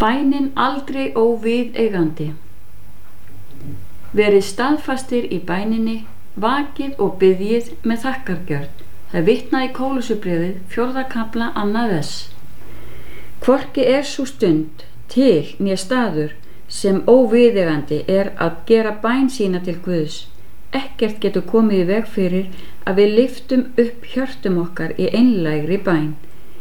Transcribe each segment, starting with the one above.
Bænin aldrei óviðeigandi. Verið staðfastir í bæninni, vakið og biðjið með þakkargjörð. Það vitnar í Kólussubréfið 4. kafla 2. vers. Hvorki sú stund til né staður sem óviðeigandi að gera bæn sína til Guðs. Ekkert getur komið í veg fyrir að við lyftum upp hjörtum okkar í einlægri bæn.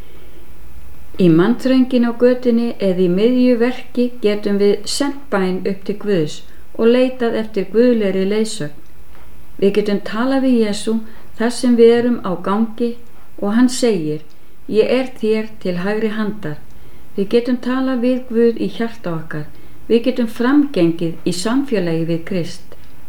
Í mannþröngin á götunni eða í miðju verki getum við sent bæn upp til Guðs og leitað eftir guðlegri leiðsögn. Við getum talað við Jesú þar sem við erum á gangi og hann segir: Ég þér til hægri handar. Við getum talað við Guð í hjarta okkar. Við getum framgengið í samfélagi við Krist.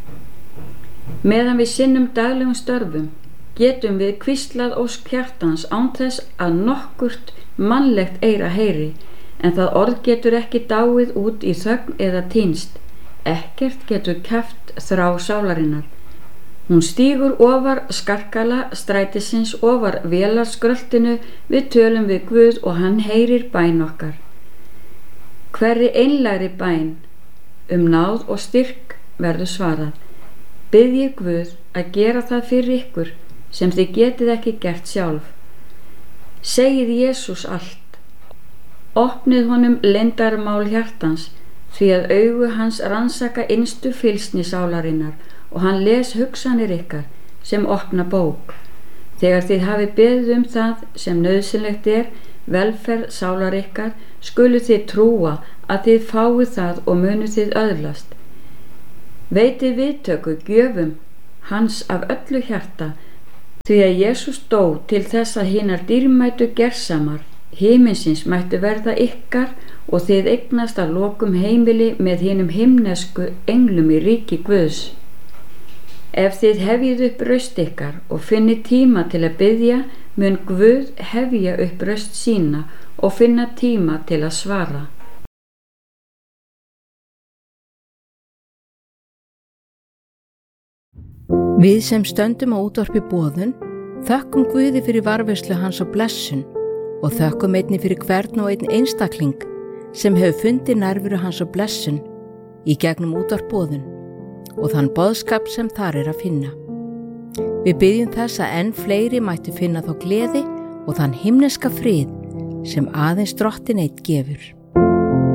Meðan við sinnum daglegum störfum getum við hvíslað ósk hjartans án þess að nokkurt mannlegt eyra heyri, en það orð getur ekki dáið út í þögn eða týnst. Ekkert getur kæft þrá sálarinnar. Hún stígur ofar skarkala strætisins, ofar vélarskröltinu, við tölum við Guð og hann heyrir bæn okkar. Hverri einlægri bæn náð og styrk verður svarað. Biðjið Guð að gera það fyrir ykkur sem þið getið ekki gert sjálf. Segið Jesús allt. Opnið honum leyndarmál hjartans, því að augu hans rannsaka innstu fylsni sálarinnar og hann les hugsanir ykkar sem opna bók. Þegar þið hafið beðið það sem nauðsynlegt velferð sálar ykkar, skuluð þið trúa að þið fáið það og munuð þið öðlast. Veitið viðtöku gjöfum hans af öllu hjarta, því að Jesús dó til þess að hinar dýrmætu gersamar himinsins mættu verða ykkar og þið eignast að lokum heimili með hinum himnesku englum í ríki Guðs. Ef þið hefjið upp raust ykkar og finnið tíma til að biðja, mun Guð hefja upp raust sína og finna tíma til að svara. Við sem stöndum á útvarpi boðun þökkum Guði fyrir varðveislu hans og blessun og þökkum einnig fyrir hvern og einn einstakling sem hefur fundið nærveru hans og blessun í gegnum útvarp boðun og þann boðskap sem þar að finna. Við biðjum þess að enn fleiri mættu finna þá gleði og þann himneska frið sem aðeins Drottinn einn gefur.